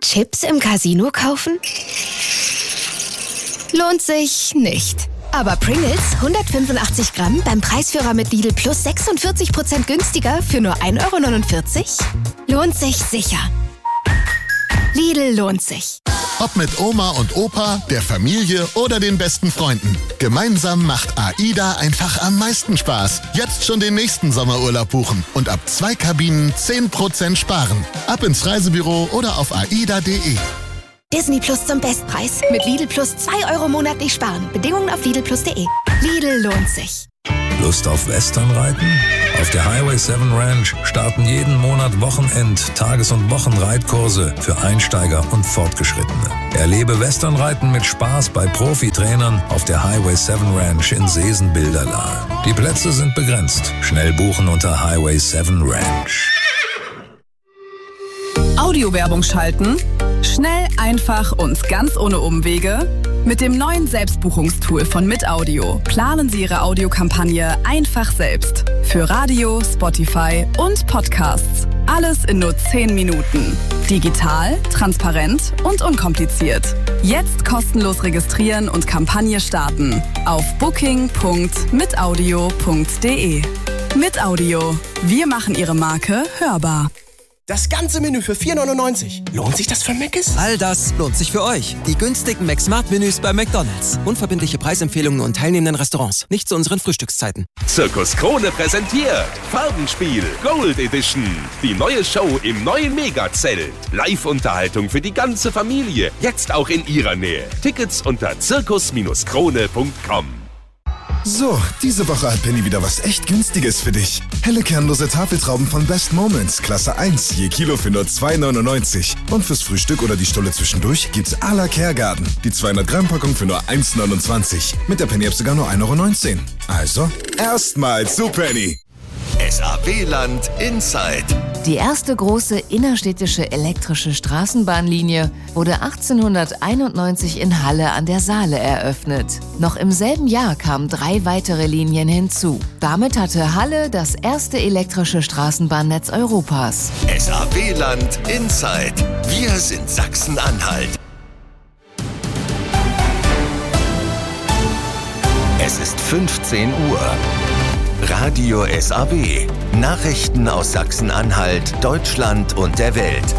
Chips im Casino kaufen? Lohnt sich nicht. Aber Pringles 185 Gramm beim Preisführer mit Lidl Plus 46% günstiger für nur 1,49 €? Lohnt sich sicher. Lidl lohnt sich. Ob mit Oma und Opa, der Familie oder den besten Freunden. Gemeinsam macht AIDA einfach am meisten Spaß. Jetzt schon den nächsten Sommerurlaub buchen und ab 2 Kabinen 10% sparen. Ab ins Reisebüro oder auf aida.de. Disney Plus zum Bestpreis. Mit Lidl Plus 2 € monatlich sparen. Bedingungen auf lidlplus.de. Lidl lohnt sich. Lust auf Westernreiten? Auf der Highway 7 Ranch starten jeden Monat Wochenend-, Tages- und Wochenreitkurse für Einsteiger und Fortgeschrittene. Erlebe Westernreiten mit Spaß bei Profitrainern auf der Highway 7 Ranch in Seesen-Bilderlahe. Die Plätze sind begrenzt. Schnell buchen unter Highway 7 Ranch. Audiowerbung schalten? Schnell, einfach und ganz ohne Umwege? Mit dem neuen Selbstbuchungstool von Mitaudio planen Sie Ihre Audiokampagne einfach selbst. Für Radio, Spotify und Podcasts. Alles in nur 10 Minuten. Digital, transparent und unkompliziert. Jetzt kostenlos registrieren und Kampagne starten. Auf booking.mitaudio.de. Mitaudio. Wir machen Ihre Marke hörbar. Das ganze Menü für 4,99 €. Lohnt sich das für Mc's? All das lohnt sich für euch. Die günstigen McSmart-Menüs bei McDonald's. Unverbindliche Preisempfehlungen und teilnehmenden Restaurants. Nicht zu unseren Frühstückszeiten. Zirkus Krone präsentiert Farbenspiel Gold Edition. Die neue Show im neuen Megazelt. Live-Unterhaltung für die ganze Familie. Jetzt auch in ihrer Nähe. Tickets unter zirkus-krone.com. So, diese Woche hat Penny wieder was echt Günstiges für dich. Helle kernlose Tafeltrauben von Best Moments, Klasse 1, je Kilo für nur 2,99 €. Und fürs Frühstück oder die Stulle zwischendurch gibt's à la Kergarten. Die 200-Gramm-Packung für nur 1,29 €. Mit der Penny-App sogar nur 1,19 €. Also, erstmal zu Penny. SAW-Land Inside. Die erste große innerstädtische elektrische Straßenbahnlinie wurde 1891 in Halle an der Saale eröffnet. Noch im selben Jahr kamen 3 weitere Linien hinzu. Damit hatte Halle das erste elektrische Straßenbahnnetz Europas. SAW-Land Inside. Wir sind Sachsen-Anhalt. Es ist 15 Uhr. Radio SAW. Nachrichten aus Sachsen-Anhalt, Deutschland und der Welt.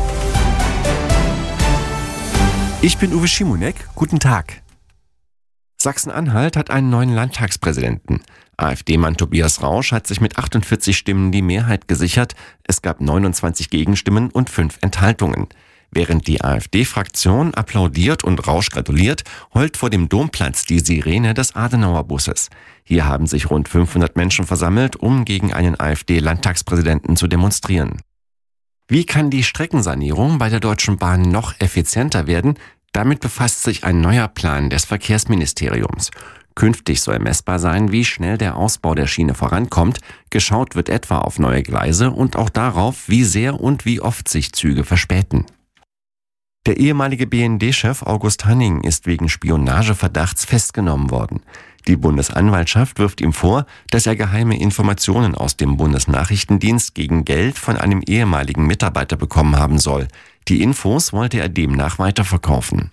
Ich bin Uwe Schimonek. Guten Tag. Sachsen-Anhalt hat einen neuen Landtagspräsidenten. AfD-Mann Tobias Rausch hat sich mit 48 Stimmen die Mehrheit gesichert. Es gab 29 Gegenstimmen und 5 Enthaltungen. Während die AfD-Fraktion applaudiert und Rausch gratuliert, heult vor dem Domplatz die Sirene des Adenauerbusses. Hier haben sich rund 500 Menschen versammelt, um gegen einen AfD-Landtagspräsidenten zu demonstrieren. Wie kann die Streckensanierung bei der Deutschen Bahn noch effizienter werden? Damit befasst sich ein neuer Plan des Verkehrsministeriums. Künftig soll messbar sein, wie schnell der Ausbau der Schiene vorankommt. Geschaut wird etwa auf neue Gleise und auch darauf, wie sehr und wie oft sich Züge verspäten. Der ehemalige BND-Chef August Hanning ist wegen Spionageverdachts festgenommen worden. Die Bundesanwaltschaft wirft ihm vor, dass er geheime Informationen aus dem Bundesnachrichtendienst gegen Geld von einem ehemaligen Mitarbeiter bekommen haben soll. Die Infos wollte er demnach weiterverkaufen.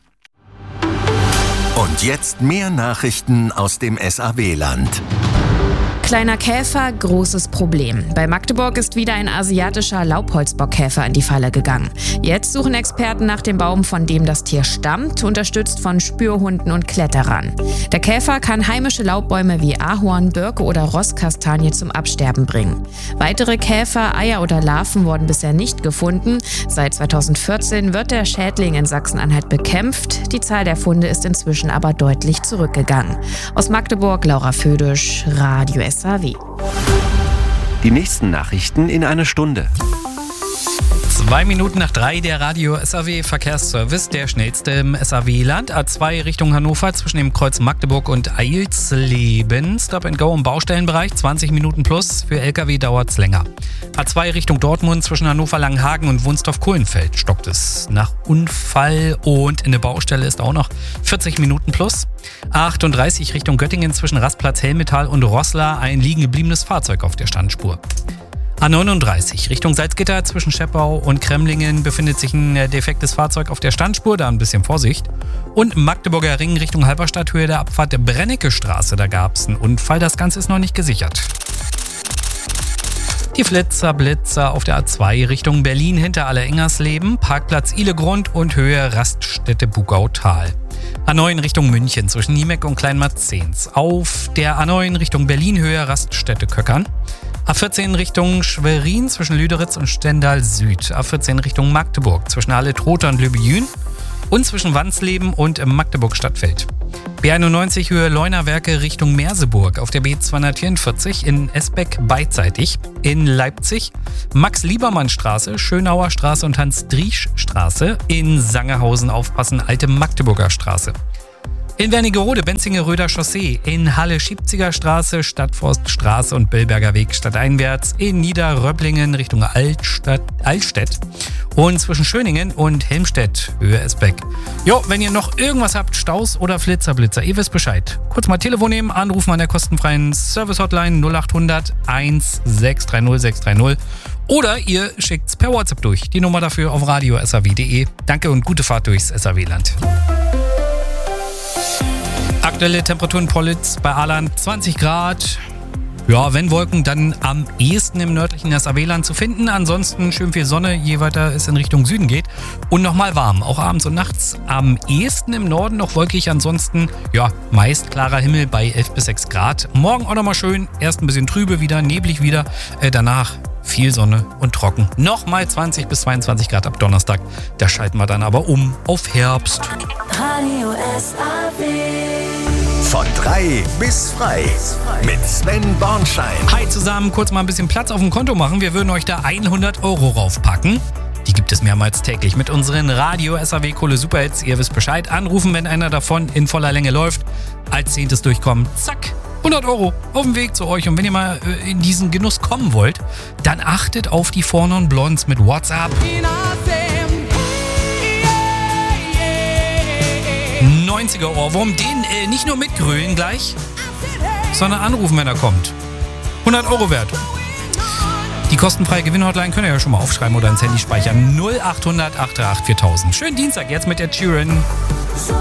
Und jetzt mehr Nachrichten aus dem SAW-Land. Kleiner Käfer, großes Problem. Bei Magdeburg ist wieder ein asiatischer Laubholzbockkäfer in die Falle gegangen. Jetzt suchen Experten nach dem Baum, von dem das Tier stammt, unterstützt von Spürhunden und Kletterern. Der Käfer kann heimische Laubbäume wie Ahorn, Birke oder Rosskastanie zum Absterben bringen. Weitere Käfer, Eier oder Larven wurden bisher nicht gefunden. Seit 2014 wird der Schädling in Sachsen-Anhalt bekämpft. Die Zahl der Funde ist inzwischen aber deutlich zurückgegangen. Aus Magdeburg, Laura Födisch, Radio SAW. Die nächsten Nachrichten in einer Stunde. 2 Minuten nach 3 der Radio SAW Verkehrsservice, der schnellste im SAW-Land. A2 Richtung Hannover zwischen dem Kreuz Magdeburg und Eilsleben. Stop and Go im Baustellenbereich, 20 Minuten plus. Für LKW dauert es länger. A2 Richtung Dortmund zwischen Hannover-Langenhagen und Wunstorf-Kohlenfeld stockt es nach Unfall und in der Baustelle ist auch noch 40 Minuten plus. A38 Richtung Göttingen zwischen Rastplatz Helmetal und Roßla ein liegen gebliebenes Fahrzeug auf der Standspur. A39 Richtung Salzgitter zwischen Scheppau und Kremlingen befindet sich ein defektes Fahrzeug auf der Standspur, da ein bisschen Vorsicht. Und Magdeburger Ring Richtung Halberstadt, Höhe der Abfahrt der Brennecke-Straße, da gab es einen Unfall, das Ganze ist noch nicht gesichert. Die Blitzer auf der A2 Richtung Berlin hinter Allerengersleben, Parkplatz Ihlegrund und Höhe Raststätte Bugautal. A9 Richtung München zwischen Niemeck und Kleinmarzens. Auf der A9 Richtung Berlin Höhe Raststätte Köckern. A14 Richtung Schwerin zwischen Lüderitz und Stendal Süd. A14 Richtung Magdeburg zwischen Halle-Trotha und Lübejün und zwischen Wansleben und Magdeburg-Stadtfeld. B91 Höhe Leunawerke Richtung Merseburg auf der B244 in Esbeck beidseitig. In Leipzig Max-Liebermann-Straße, Schönauer Straße und Hans-Driesch-Straße. In Sangerhausen aufpassen, Alte Magdeburger Straße. In Wernigerode, Benzinge-Röder Chaussee, in Halle Schiebziger Straße, Stadtforststraße und Billberger Weg stadteinwärts, in Niederröblingen Richtung Altstedt und zwischen Schöningen und Helmstedt, Höhe Esbeck. Jo, wenn ihr noch irgendwas habt, Staus oder Blitzer, ihr wisst Bescheid. Kurz mal Telefon nehmen, anrufen an der kostenfreien Service-Hotline 0800 1630 630 oder ihr schickt's per WhatsApp durch. Die Nummer dafür auf radio.saw.de. Danke und gute Fahrt durchs SAW-Land. Aktuelle Temperaturen in Pollitz bei Aland 20 Grad. Ja, wenn Wolken, dann am ehesten im nördlichen SAW-Land zu finden. Ansonsten schön viel Sonne, je weiter es in Richtung Süden geht. Und nochmal warm, auch abends und nachts. Am ehesten im Norden noch wolkig, ansonsten ja, meist klarer Himmel bei 11 bis 6 Grad. Morgen auch nochmal schön, erst ein bisschen trübe wieder, neblig wieder. Danach viel Sonne und trocken. Nochmal 20 bis 22 Grad ab Donnerstag. Da schalten wir dann aber um auf Herbst. Radio SAW. Von 3 bis frei mit Sven Bornschein. Hi zusammen, kurz mal ein bisschen Platz auf dem Konto machen. Wir würden euch da 100 € raufpacken. Die gibt es mehrmals täglich mit unseren Radio SAW Kohle Superhits. Ihr wisst Bescheid. Anrufen, wenn einer davon in voller Länge läuft. Als 10. durchkommen. Zack. 100 € auf dem Weg zu euch. Und wenn ihr mal in diesen Genuss kommen wollt, dann achtet auf die Four Non Blondes mit WhatsApp. 90er Ohrwurm, den nicht nur mitgrölen gleich, sondern anrufen, wenn er kommt. 100 € wert. Die kostenfreie Gewinnhotline könnt ihr ja schon mal aufschreiben oder ins Handy speichern. 0800 838 4000. Schönen Dienstag jetzt mit der Sheeran.